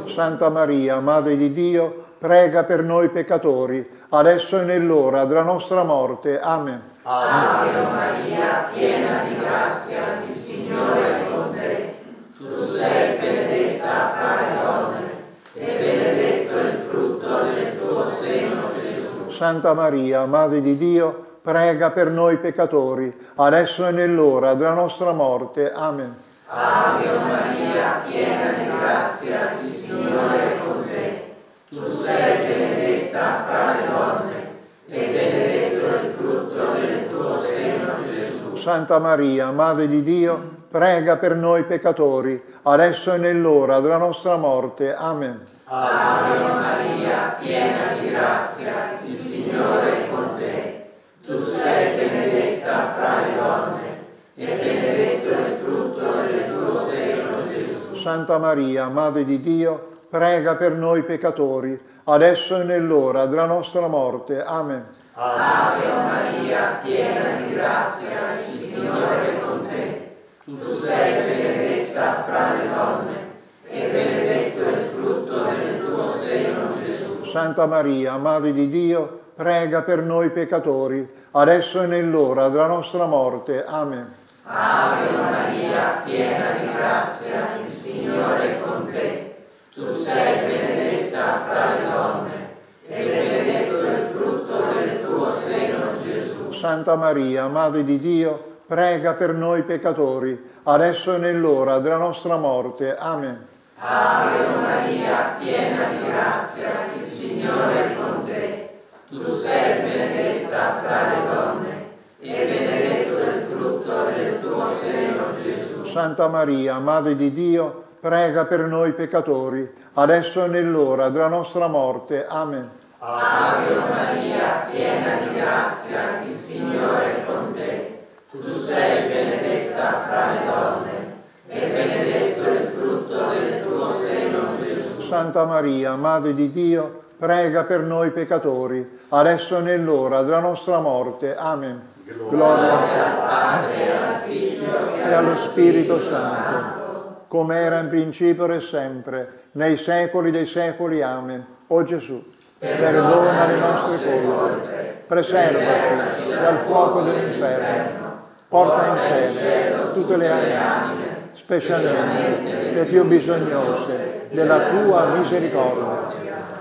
Santa Maria, Madre di Dio, prega per noi peccatori, adesso e nell'ora della nostra morte. Amen. Ave Maria, piena di grazia, il Signore è con te. Tu sei benedetta fra le donne, e benedetto è il frutto del tuo seno, Gesù. Santa Maria, Madre di Dio, prega per noi peccatori, adesso e nell'ora della nostra morte. Amen. Ave Maria, piena di grazia, il Signore è con te. Tu sei benedetta fra le donne, e benedetto è il frutto del tuo seno, Gesù. Santa Maria, Madre di Dio, prega per noi peccatori, adesso e nell'ora della nostra morte. Amen. Ave Maria, piena di grazia, il Signore è con te. Tu sei benedetta fra le donne, e benedetto è il frutto del tuo seno, Gesù. Santa Maria, Madre di Dio, prega per noi peccatori, adesso e nell'ora della nostra morte. Amen. Ave Maria, piena di grazia, il Signore è con te. Tu sei benedetta fra le donne, e benedetto è il frutto del tuo seno, Gesù. Santa Maria, Madre di Dio, prega per noi peccatori, adesso e nell'ora della nostra morte. Amen. Ave Maria, piena di grazia, il Signore è con te. Tu sei benedetta fra le donne, e benedetto è il frutto del tuo seno, Gesù. Santa Maria, Madre di Dio, prega per noi peccatori, adesso e nell'ora della nostra morte. Amen. Ave Maria, piena di grazia, il Signore è con te. Tu sei benedetta fra le donne, e benedetto è il frutto del tuo seno, Gesù. Santa Maria, Madre di Dio, prega per noi peccatori, adesso e nell'ora della nostra morte. Amen. Ave Maria, piena di grazia, il Signore è con te. Tu sei benedetta fra le donne, e benedetto è il frutto del tuo seno, Gesù. Santa Maria, Madre di Dio, prega per noi peccatori, adesso e nell'ora della nostra morte. Amen. Gloria al Padre, e al Figlio e allo Spirito Santo, come era in principio e sempre, nei secoli dei secoli. Amen. O Gesù, perdona le nostre colpe, preservaci dal fuoco dell'inferno, porta in cielo tutte le anime, specialmente le più bisognose della tua misericordia.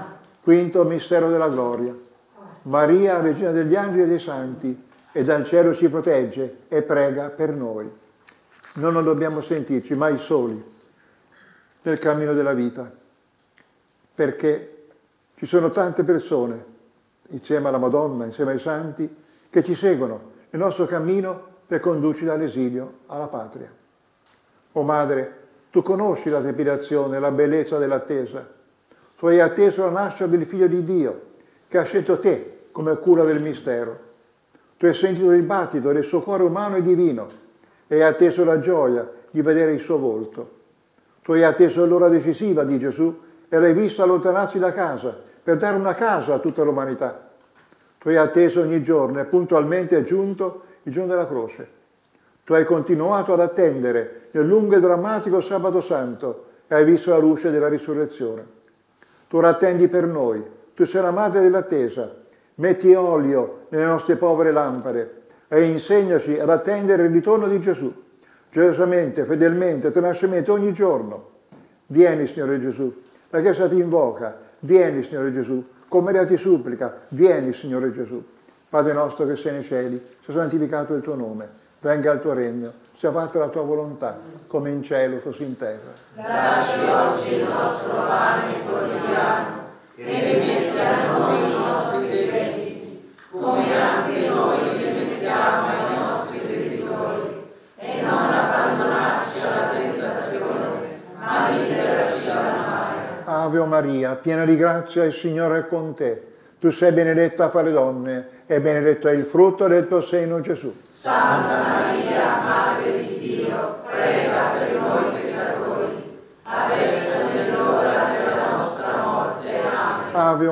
Quinto mistero della gloria. Maria, Regina degli angeli e dei santi, e dal cielo ci protegge e prega per noi. Noi non dobbiamo sentirci mai soli nel cammino della vita, perché ci sono tante persone, insieme alla Madonna, insieme ai santi, che ci seguono nel nostro cammino per condurci dall'esilio alla patria. O Madre, tu conosci la trepidazione, la bellezza dell'attesa. Tu hai atteso la nascita del Figlio di Dio, che ha scelto te come cura del mistero. Tu hai sentito il battito del suo cuore umano e divino e hai atteso la gioia di vedere il suo volto. Tu hai atteso l'ora decisiva di Gesù e l'hai visto allontanarsi da casa per dare una casa a tutta l'umanità. Tu hai atteso ogni giorno e puntualmente è giunto il giorno della croce. Tu hai continuato ad attendere nel lungo e drammatico Sabato Santo e hai visto la luce della risurrezione. Tu ora attendi per noi, tu sei la madre dell'attesa. Metti olio nelle nostre povere lampade e insegnaci ad attendere il ritorno di Gesù, gelosamente, fedelmente, tenacemente ogni giorno. Vieni, Signore Gesù, la Chiesa ti invoca, vieni, Signore Gesù, con Maria ti supplica, vieni, Signore Gesù. Padre nostro che sei nei cieli, sia santificato il tuo nome, venga il tuo regno, sia fatta la tua volontà, come in cielo così in terra. Dacci oggi il nostro pane quotidiano, e rimetti a noi i nostri debiti, come anche noi rimettiamo ai nostri debitori, e non abbandonarci alla tentazione, ma liberaci dal male. Ave Maria, piena di grazia, il Signore è con te. Tu sei benedetta fra le donne, e benedetto è il frutto del tuo seno, Gesù. Santa Maria, Madre